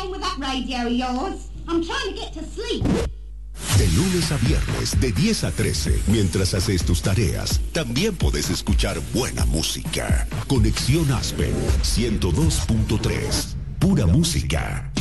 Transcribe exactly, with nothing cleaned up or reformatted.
on with that radio of yours. I'm trying to get to sleep. De lunes a viernes, de diez a trece, mientras haces tus tareas, también puedes escuchar buena música. Conexión Aspen, ciento dos punto tres. Pura música.